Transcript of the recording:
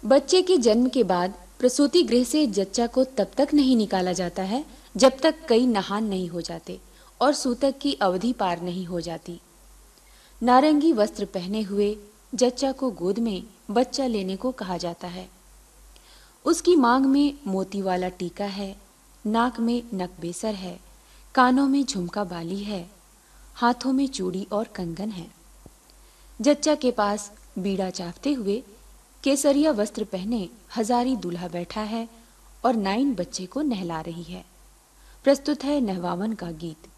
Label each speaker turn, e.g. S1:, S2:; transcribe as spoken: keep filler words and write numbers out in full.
S1: बच्चे के जन्म के बाद प्रसूति गृह से जच्चा को तब तक नहीं निकाला जाता है जब तक कई नहान नहीं हो जाते और सूतक की अवधि पार नहीं हो जाती। नारंगी वस्त्र पहने हुए जच्चा को गोद में बच्चा लेने को कहा जाता है। उसकी मांग में मोती वाला टीका है, नाक में नकबेसर है, कानों में झुमका बाली है, हाथों में चूड़ी और कंगन है। जच्चा के पास बीड़ा चापते हुए केसरिया वस्त्र पहने हजारी दूल्हा बैठा है और नाइन बच्चे को नहला रही है। प्रस्तुत है नहवावन का गीत।